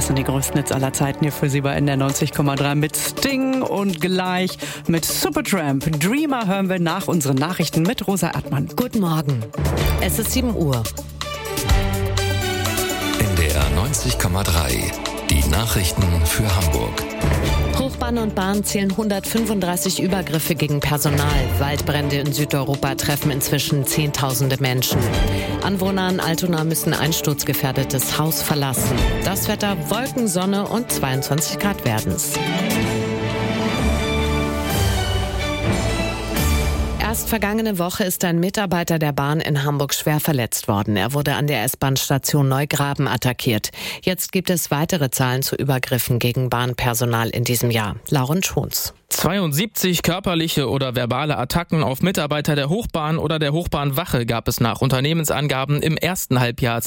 Das sind die größten Hits aller Zeiten hier für Sie bei NDR 90,3 mit Sting und gleich mit Supertramp. Dreamer hören wir nach unseren Nachrichten mit Rosa Erdmann. Guten Morgen. Es ist 7 Uhr. NDR 90,3. Die Nachrichten für Hamburg. Hochbahn und Bahn zählen 135 Übergriffe gegen Personal. Waldbrände in Südeuropa treffen inzwischen Zehntausende Menschen. Anwohner in Altona müssen einsturzgefährdetes Haus verlassen. Das Wetter: Wolken, Sonne und 22 Grad werden's. Erst vergangene Woche ist ein Mitarbeiter der Bahn in Hamburg schwer verletzt worden. Er wurde an der S-Bahn-Station Neugraben attackiert. Jetzt gibt es weitere Zahlen zu Übergriffen gegen Bahnpersonal in diesem Jahr. Lauren Schons. 72 körperliche oder verbale Attacken auf Mitarbeiter der Hochbahn oder der Hochbahnwache gab es nach Unternehmensangaben im ersten Halbjahr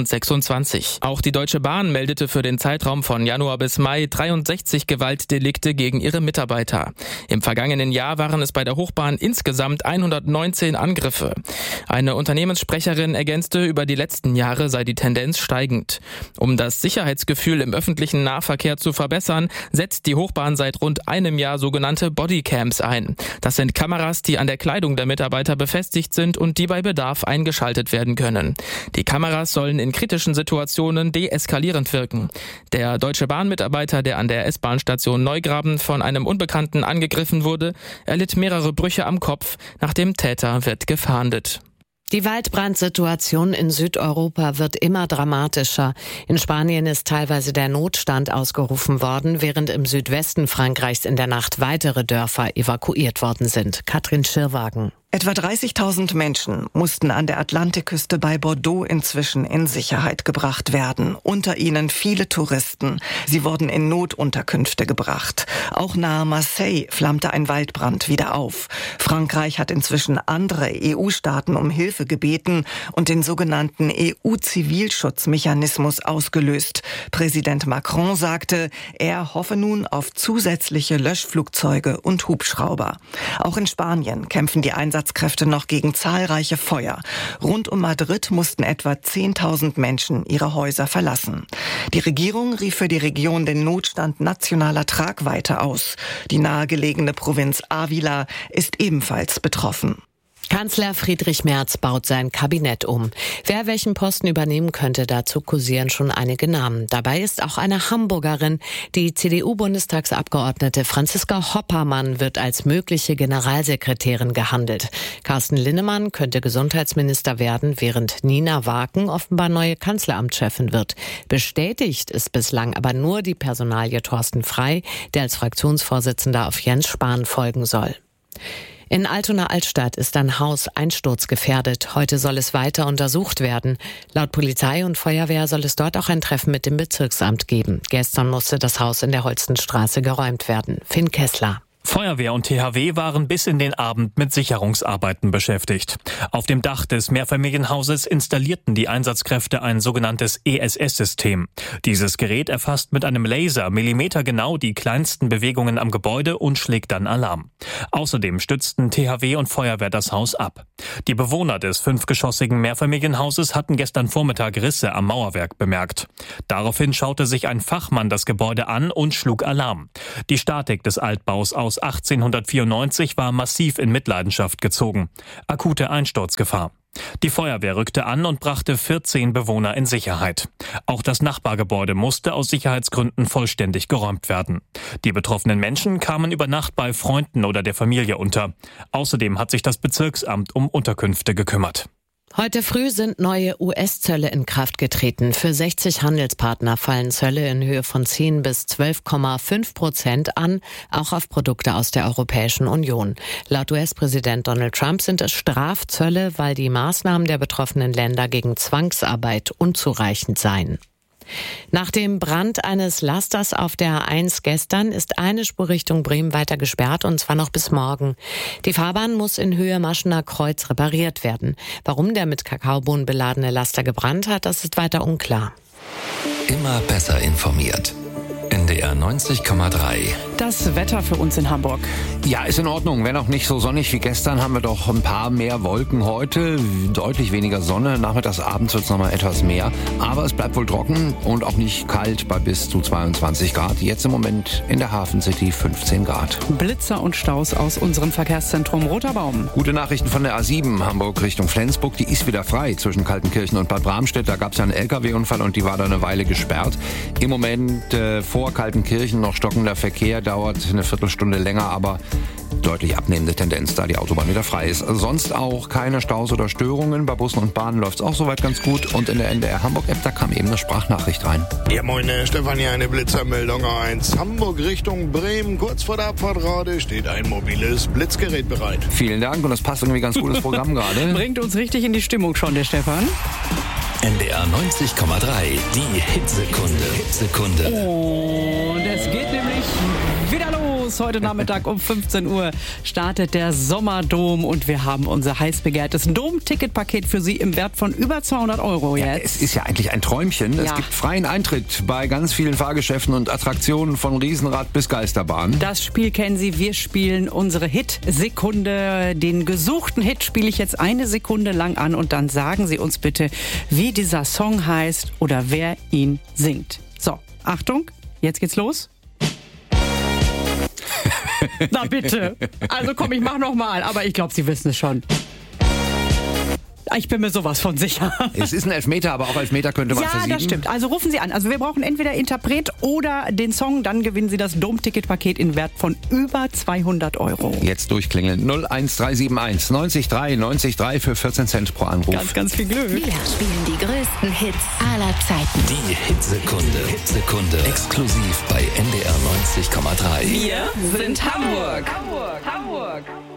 2026. Auch die Deutsche Bahn meldete für den Zeitraum von Januar bis Mai 63 Gewaltdelikte gegen ihre Mitarbeiter. Im vergangenen Jahr waren es bei der Hochbahn insgesamt 119 Angriffe. Eine Unternehmenssprecherin ergänzte, über die letzten Jahre sei die Tendenz steigend. Um das Sicherheitsgefühl im öffentlichen Nahverkehr zu verbessern, setzt die Hochbahn seit rund einem Jahr sogenannte Bodycams ein. Das sind Kameras, die an der Kleidung der Mitarbeiter befestigt sind und die bei Bedarf eingeschaltet werden können. Die Kameras sollen in kritischen Situationen deeskalierend wirken. Der Deutsche Bahn-Mitarbeiter, der an der S-Bahn-Station Neugraben von einem Unbekannten angegriffen wurde, erlitt mehrere Brüche am Kopf. Nach dem Täter wird gefahndet. Die Waldbrandsituation in Südeuropa wird immer dramatischer. In Spanien ist teilweise der Notstand ausgerufen worden, während im Südwesten Frankreichs in der Nacht weitere Dörfer evakuiert worden sind. Katrin Schirrwagen. Etwa 30.000 Menschen mussten an der Atlantikküste bei Bordeaux inzwischen in Sicherheit gebracht werden. Unter ihnen viele Touristen. Sie wurden in Notunterkünfte gebracht. Auch nahe Marseille flammte ein Waldbrand wieder auf. Frankreich hat inzwischen andere EU-Staaten um Hilfe gebeten und den sogenannten EU-Zivilschutzmechanismus ausgelöst. Präsident Macron sagte, er hoffe nun auf zusätzliche Löschflugzeuge und Hubschrauber. Auch in Spanien kämpfen die Einsatzkräfte noch gegen zahlreiche Feuer. Rund um Madrid mussten etwa 10.000 Menschen ihre Häuser verlassen. Die Regierung rief für die Region den Notstand nationaler Tragweite aus. Die nahegelegene Provinz Ávila ist ebenfalls betroffen. Kanzler Friedrich Merz baut sein Kabinett um. Wer welchen Posten übernehmen könnte, dazu kursieren schon einige Namen. Dabei ist auch eine Hamburgerin. Die CDU-Bundestagsabgeordnete Franziska Hoppermann wird als mögliche Generalsekretärin gehandelt. Carsten Linnemann könnte Gesundheitsminister werden, während Nina Waken offenbar neue Kanzleramtschefin wird. Bestätigt ist bislang aber nur die Personalie Thorsten Frey, der als Fraktionsvorsitzender auf Jens Spahn folgen soll. In Altona-Altstadt ist ein Haus einsturzgefährdet. Heute soll es weiter untersucht werden. Laut Polizei und Feuerwehr soll es dort auch ein Treffen mit dem Bezirksamt geben. Gestern musste das Haus in der Holstenstraße geräumt werden. Finn Kessler. Feuerwehr und THW waren bis in den Abend mit Sicherungsarbeiten beschäftigt. Auf dem Dach des Mehrfamilienhauses installierten die Einsatzkräfte ein sogenanntes ESS-System. Dieses Gerät erfasst mit einem Laser millimetergenau die kleinsten Bewegungen am Gebäude und schlägt dann Alarm. Außerdem stützten THW und Feuerwehr das Haus ab. Die Bewohner des 5-geschossigen Mehrfamilienhauses hatten gestern Vormittag Risse am Mauerwerk bemerkt. Daraufhin schaute sich ein Fachmann das Gebäude an und schlug Alarm. Die Statik des Altbaus aus 1894 war massiv in Mitleidenschaft gezogen. Akute Einsturzgefahr. Die Feuerwehr rückte an und brachte 14 Bewohner in Sicherheit. Auch das Nachbargebäude musste aus Sicherheitsgründen vollständig geräumt werden. Die betroffenen Menschen kamen über Nacht bei Freunden oder der Familie unter. Außerdem hat sich das Bezirksamt um Unterkünfte gekümmert. Heute früh sind neue US-Zölle in Kraft getreten. Für 60 Handelspartner fallen Zölle in Höhe von 10 bis 12,5% an, auch auf Produkte aus der Europäischen Union. Laut US-Präsident Donald Trump sind es Strafzölle, weil die Maßnahmen der betroffenen Länder gegen Zwangsarbeit unzureichend seien. Nach dem Brand eines Lasters auf der A1 gestern ist eine Spur Richtung Bremen weiter gesperrt, und zwar noch bis morgen. Die Fahrbahn muss in Höhe Maschener Kreuz repariert werden. Warum der mit Kakaobohnen beladene Laster gebrannt hat, das ist weiter unklar. Immer besser informiert. NDR 90,3. das Wetter für uns in Hamburg? Ja, ist in Ordnung. Wenn auch nicht so sonnig wie gestern, haben wir doch ein paar mehr Wolken heute. Deutlich weniger Sonne. Nachmittags, abends wird es nochmal etwas mehr. Aber es bleibt wohl trocken und auch nicht kalt bei bis zu 22 Grad. Jetzt im Moment in der Hafen City 15 Grad. Blitzer und Staus aus unserem Verkehrszentrum Roter Baum. Gute Nachrichten von der A7 Hamburg Richtung Flensburg. Die ist wieder frei zwischen Kaltenkirchen und Bad Bramstedt. Da gab es ja einen LKW-Unfall und die war da eine Weile gesperrt. Im Moment vor Kaltenkirchen noch stockender Verkehr. Dauert eine Viertelstunde länger, aber deutlich abnehmende Tendenz, da die Autobahn wieder frei ist. Sonst auch keine Staus oder Störungen. Bei Bussen und Bahnen läuft es auch soweit ganz gut. Und in der NDR Hamburg-App, da kam eben eine Sprachnachricht rein. Ja, moin, Stefan, hier eine Blitzermeldung 1. Hamburg Richtung Bremen. Kurz vor der Abfahrtrade steht ein mobiles Blitzgerät bereit. Vielen Dank und das passt irgendwie ganz gut ins Programm gerade. Bringt uns richtig in die Stimmung schon, der Stefan. NDR 90,3, die Hitsekunde. Und es geht nämlich wieder los. Heute Nachmittag um 15 Uhr startet der Sommerdom und wir haben unser heiß begehrtes Dom-Ticketpaket für Sie im Wert von über 200 € jetzt. Ja, es ist ja eigentlich ein Träumchen. Es gibt freien Eintritt bei ganz vielen Fahrgeschäften und Attraktionen von Riesenrad bis Geisterbahn. Das Spiel kennen Sie. Wir spielen unsere Hit-Sekunde. Den gesuchten Hit spiele ich jetzt 1 Sekunde lang an und dann sagen Sie uns bitte, wie dieser Song heißt oder wer ihn singt. So, Achtung, jetzt geht's los. Na bitte. Also komm, ich mach nochmal. Aber ich glaube, Sie wissen es schon. Ich bin mir sowas von sicher. Es ist ein Elfmeter, aber auch Elfmeter könnte man versiegen. Ja, das stimmt. Also rufen Sie an. Also wir brauchen entweder Interpret oder den Song. Dann gewinnen Sie das Dom-Ticket-Paket in Wert von über 200 €. Jetzt durchklingeln. 01371 90 3 90 3 für 14 Cent pro Anruf. Ganz, ganz viel Glück. Wir spielen die größten Hits aller Zeiten. Die Hitsekunde. Exklusiv bei NDR 90,3. Wir sind Hamburg.